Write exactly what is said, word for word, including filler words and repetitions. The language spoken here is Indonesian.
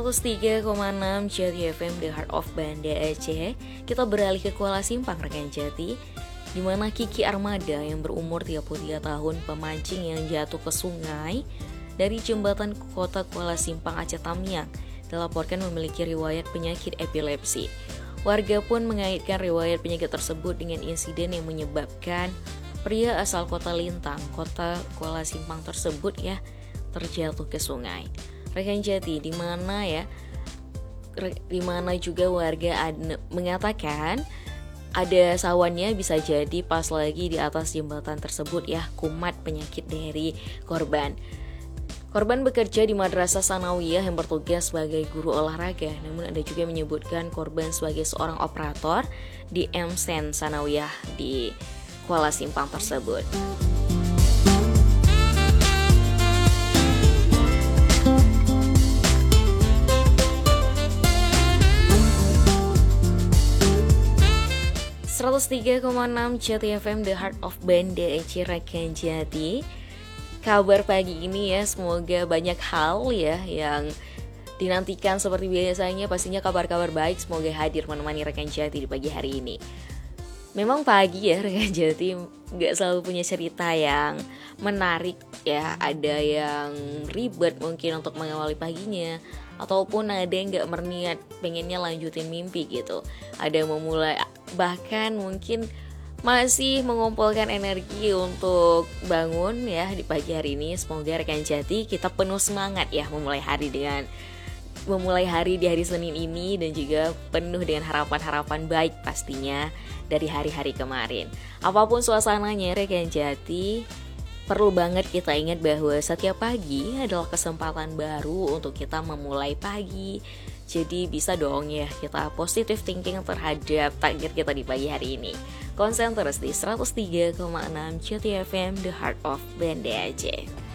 seratus tiga koma enam Jati F M, The Heart of Banda Aceh. Kita beralih ke Kuala Simpang rekan Jati, di mana Kiki Armada yang berumur tiga puluh tiga tahun, pemancing yang jatuh ke sungai dari jembatan kota Kuala Simpang Aceh Tamiang, dilaporkan memiliki riwayat penyakit epilepsi. Warga pun mengaitkan riwayat penyakit tersebut dengan insiden yang menyebabkan pria asal kota Lintang, kota Kuala Simpang tersebut ya terjatuh ke sungai. Rekan Jati, di mana ya, di mana juga warga ad- mengatakan ada sawannya bisa jadi pas lagi di atas jembatan tersebut ya kumat penyakit dari korban. Korban bekerja di Madrasah Sanawiyah yang bertugas sebagai guru olahraga. Namun ada juga menyebutkan korban sebagai seorang operator di M Sen Sanawiyah di Kuala Simpang tersebut. seratus tiga koma enam Jati F M, The Heart of Banda Aceh rekan Jati. Kabar pagi ini ya, semoga banyak hal ya yang dinantikan seperti biasanya. Pastinya kabar-kabar baik semoga hadir menemani rekan Jati di pagi hari ini. Memang pagi ya rekan Jati gak selalu punya cerita yang menarik ya. Ada yang ribet mungkin untuk mengawali paginya, ataupun ada yang gak berniat pengennya lanjutin mimpi gitu. Ada yang memulai, bahkan mungkin masih mengumpulkan energi untuk bangun ya di pagi hari ini. Semoga rekan Jati kita penuh semangat ya memulai hari dengan memulai hari di hari Senin ini, dan juga penuh dengan harapan-harapan baik pastinya dari hari-hari kemarin. Apapun suasananya rekan Jati, perlu banget kita ingat bahwa setiap pagi adalah kesempatan baru untuk kita memulai pagi. Jadi bisa dong ya kita positive thinking terhadap takdir kita di pagi hari ini. Konsen terus di seratus tiga koma enam Jati F M, The Heart of Banda Aceh.